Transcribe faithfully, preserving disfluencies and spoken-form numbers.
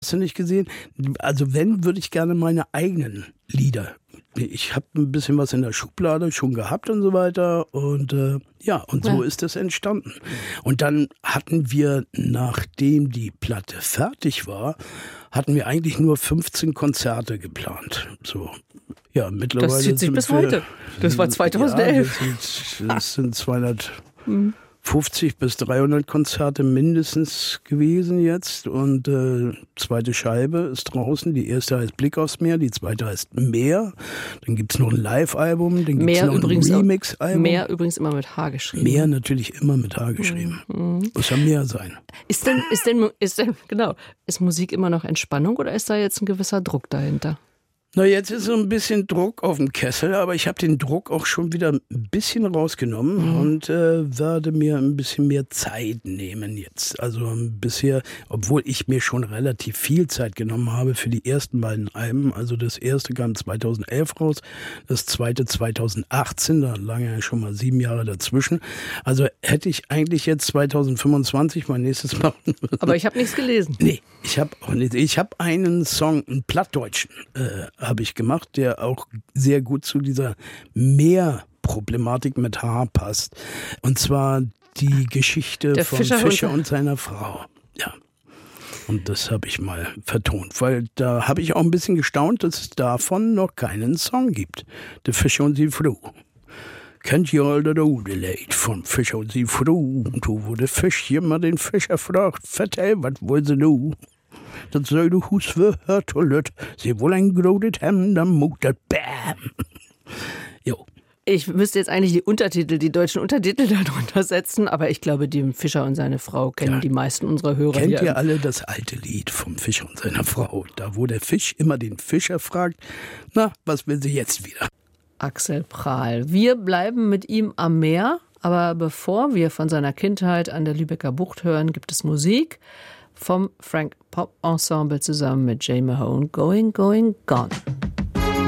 hast du nicht gesehen. Also wenn, würde ich gerne meine eigenen Lieder. Ich habe ein bisschen was in der Schublade schon gehabt und so weiter. Und äh, ja, und so ja. ist das entstanden. Und dann hatten wir, nachdem die Platte fertig war, hatten wir eigentlich nur fünfzehn Konzerte geplant. So. Ja, mittlerweile das zieht sich bis wir, heute. Das war zweitausendelf. Ja, das sind, das sind zweihundertfünfzig bis dreihundert Konzerte mindestens gewesen jetzt. Und äh, zweite Scheibe ist draußen. Die erste heißt Blick aufs Meer, die zweite heißt Meer. Dann gibt es noch ein Live-Album, dann gibt es noch ein Remix-Album. Meer übrigens immer mit H geschrieben. Meer natürlich immer mit H geschrieben. Mhm. Muss ja mehr sein. Ist denn, ist denn, ist denn, genau, ist Musik immer noch Entspannung oder ist da jetzt ein gewisser Druck dahinter? Na, jetzt ist so ein bisschen Druck auf dem Kessel, aber ich habe den Druck auch schon wieder ein bisschen rausgenommen mhm. und äh, werde mir ein bisschen mehr Zeit nehmen jetzt. Also bisher, obwohl ich mir schon relativ viel Zeit genommen habe für die ersten beiden Alben. Also das erste kam zweitausendelf raus, das zweite zweitausendachtzehn, da lagen ja schon mal sieben Jahre dazwischen. Also hätte ich eigentlich jetzt zweitausendfünfundzwanzig mein nächstes Mal. Aber ich habe nichts gelesen. Nee, ich habe auch nicht. Ich habe einen Song, einen plattdeutschen, äh, habe ich gemacht, der auch sehr gut zu dieser Meerproblematik mit H passt. Und zwar die Geschichte der vom Fischer, Fischer und seiner Frau. Ja. Und das habe ich mal vertont, weil da habe ich auch ein bisschen gestaunt, dass es davon noch keinen Song gibt. Der Fischer und die Frau. Kennt ihr all das Lied von Fischer und die Frau? Und wo der Fisch immer den Fischer fragt, vertell, was wollen sie du? Das soll du Hus für her Toilette. Sie wohl ein grodet Hemd, dann mutet Bam. Jo. Ich müsste jetzt eigentlich die Untertitel, die deutschen Untertitel darunter setzen, aber ich glaube, den Fischer und seine Frau kennen ja. die meisten unserer Hörer. Kennt ihr alle das alte Lied vom Fischer und seiner Frau? Da, wo der Fisch immer den Fischer fragt, na, was will sie jetzt wieder? Axel Prahl. Wir bleiben mit ihm am Meer, aber bevor wir von seiner Kindheit an der Lübecker Bucht hören, gibt es Musik vom Frank Pop Ensemble zusammen mit Jay Mahone, Going, Going, Gone.